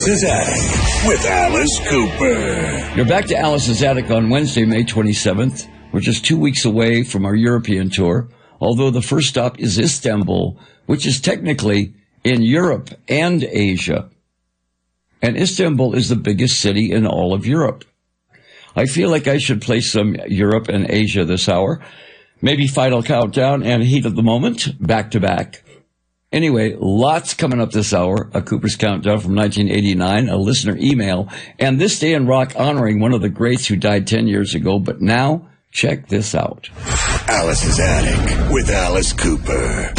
Alice's Attic with Alice Cooper. You're back to Alice's Attic on Wednesday, May 27th. We're just 2 weeks away from our European tour, although the first stop is Istanbul, which is technically in Europe and Asia. And Istanbul is the biggest city in all of Europe. I feel like I should play some Europe and Asia this hour. Maybe Final Countdown and Heat of the Moment, back to back. Anyway, lots coming up this hour. A Cooper's Countdown from 1989, a listener email, and This Day in Rock honoring one of the greats who died 10 years ago. But now, check this out. Alice's Attic with Alice Cooper.